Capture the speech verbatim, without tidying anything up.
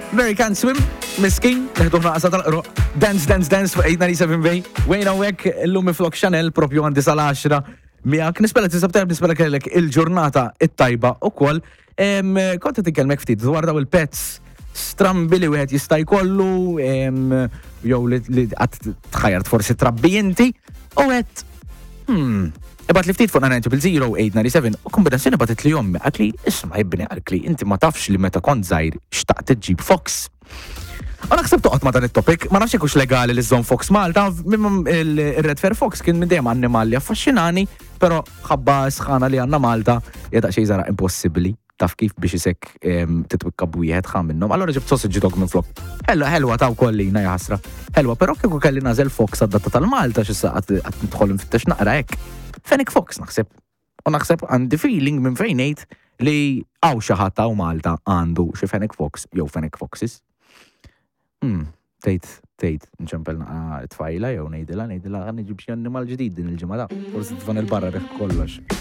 Mary Can't Swim, miskin, neħdu naqsa tal-qro, Dance Dance Dance fuq eight ninety-seven Bay, wejna wek l-lumi flok Chanel propju għandi sal-għaxra miegħek nispella tisab tajb nispella kellek il-ġurnata it-tajba ukoll. Konta tikkelmek ftit dwar daw il-pets strambili wieħed jista' jkollu jew li qatt tħajjart forsi trabbi inti u qed hmm Ibat li ftit fuq nine zero eight nine seven u kombinazzjoni batet li jommi għakli isma jibni għalkli inti ma tafx li meta kont żgħir xtaqt iġġib Fox. U naħseb toqgħod ma dan it-topic, ma nafx hekk legali li żżomm Fox Malta, minn il-Red Fair Fox kien minn dejjem annimali affaxxinani, però ħabba sħana li għandna Malta jeda xejn żara impossibbli. Taf kif biex isek titwikka bwieħed ħam minnhom. Allora ġibt sausage dog minn flok. Ħelwa ħelwa taw kollina jaħasra. Ħelwa, però kieku kelli nażel Fox għad-data tal-Malta x'issa qatt nidħol nfittex naqra hekk. Fenix Fox naħseb. U naħseb għandi feeling minn fejn ngħid li hawn xi ħadd hawn Malta għandu xi Fenix Fox jew Fenix Foxes. Hmm, tgħid tgħid nċempel naqa' tfajla jew ngħidilha ngħidilha ħa niġib xi annimal ġdid din il-ġimgħa. Forsi tfan il-barra kollox.